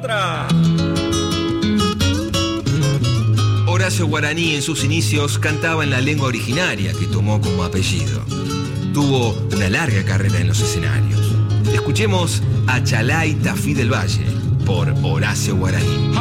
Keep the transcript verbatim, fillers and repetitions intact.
otra. Horacio Guaraní en sus inicios cantaba en la lengua originaria que tomó como apellido. Tuvo una larga carrera en los escenarios. Escuchemos a Chalay Tafí del Valle por Horacio Guaraní.